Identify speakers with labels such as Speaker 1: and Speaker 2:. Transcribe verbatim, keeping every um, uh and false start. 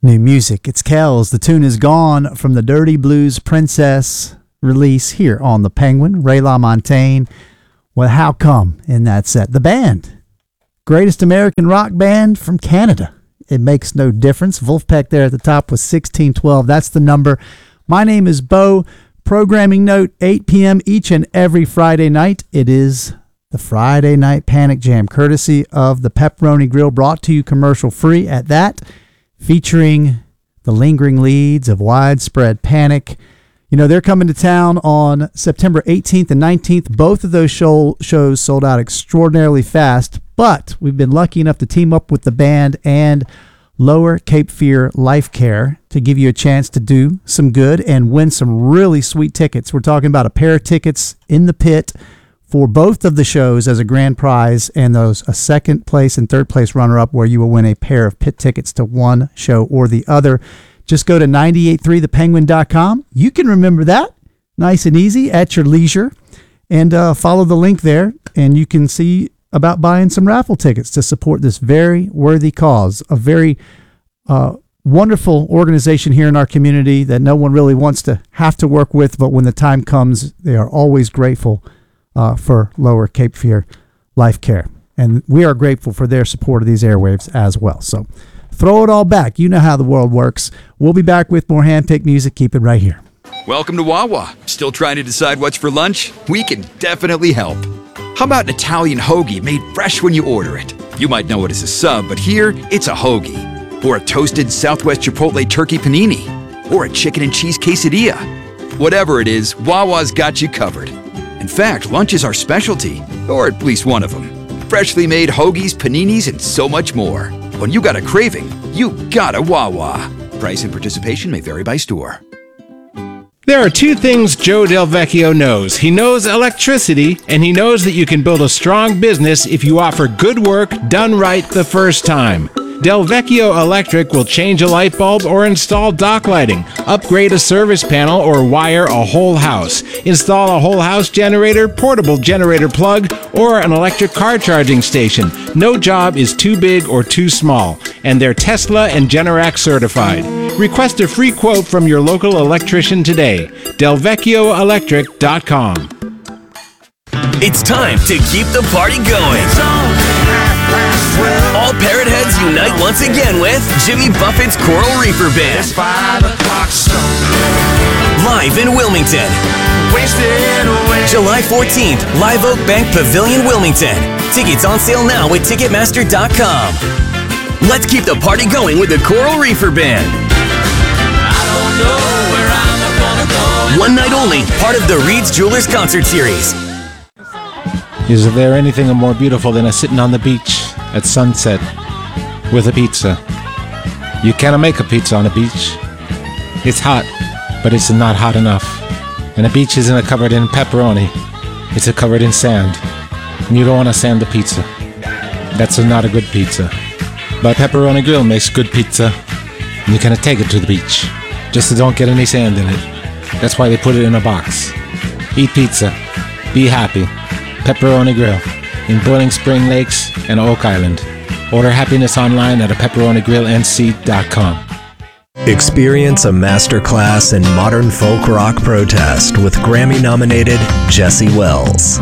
Speaker 1: New music. It's Kells. The tune is Gone from the Dirty Blues Princess release here on The Penguin. Ray LaMontagne with How Come in that set. The band, greatest American rock band from Canada. It makes no difference. Wolfpack there at the top was sixteen twelve. That's the number. My name is Bo. Programming note, eight p.m. each and every Friday night. It is the Friday Night Panic Jam, courtesy of the Pepperoni Grill, brought to you commercial free at that, featuring the lingering leads of Widespread Panic. You know, they're coming to town on September eighteenth and nineteenth. Both of those show, shows sold out extraordinarily fast, but we've been lucky enough to team up with the band and Lower Cape Fear Life Care to give you a chance to do some good and win some really sweet tickets. We're talking about a pair of tickets in the pit for both of the shows as a grand prize, and those a second place and third place runner-up where you will win a pair of pit tickets to one show or the other. Just go to nine eight three the penguin dot com. You can remember that nice and easy at your leisure, and uh, follow the link there, and you can see about buying some raffle tickets to support this very worthy cause, a very uh, wonderful organization here in our community that no one really wants to have to work with, but when the time comes, they are always grateful uh, for Lower Cape Fear Life Care. And we are grateful for their support of these airwaves as well. So throw it all back. You know how the world works. We'll be back with more hand-picked music. Keep it right here.
Speaker 2: Welcome to Wawa. Still trying to decide what's for lunch? We can definitely help. How about an Italian hoagie made fresh when you order it? You might know it as a sub, but here, it's a hoagie. Or a toasted Southwest Chipotle turkey panini. Or a chicken and cheese quesadilla. Whatever it is, Wawa's got you covered. In fact, lunch is our specialty, or at least one of them. Freshly made hoagies, paninis, and so much more. When you got a craving, you got a Wawa. Price and participation may vary by store.
Speaker 3: There are two things Joe Del Vecchio knows. He knows electricity, and he knows that you can build a strong business if you offer good work done right the first time. Del Vecchio Electric will change a light bulb or install dock lighting, upgrade a service panel, or wire a whole house, install a whole house generator, portable generator plug, or an electric car charging station. No job is too big or too small, and they're Tesla and Generac certified. Request a free quote from your local electrician today. del vecchio electric dot com.
Speaker 4: It's time to keep the party going. All Parrot Heads unite once again with Jimmy Buffett's Coral Reefer Band. Live in Wilmington. July fourteenth, Live Oak Bank Pavilion, Wilmington. Tickets on sale now at Ticketmaster dot com. Let's keep the party going with the Coral Reefer Band. One night only, part of the Reed's Jewelers Concert Series.
Speaker 3: Is there anything more beautiful than a sitting on the beach at sunset with a pizza? You cannot make a pizza on a beach. It's hot, but it's not hot enough. And a beach isn't covered in pepperoni. It's covered in sand. And you don't want to sand the pizza. That's not a good pizza. But Pepperoni Grill makes good pizza. And you can take it to the beach. Just don't get any sand in it. That's why they put it in a box. Eat pizza. Be happy. Pepperoni Grill in Boiling Spring Lakes and Oak Island. Order happiness online at a pepperoni grill n c dot com.
Speaker 5: Experience a masterclass in modern folk rock protest with Grammy-nominated Jesse Wells.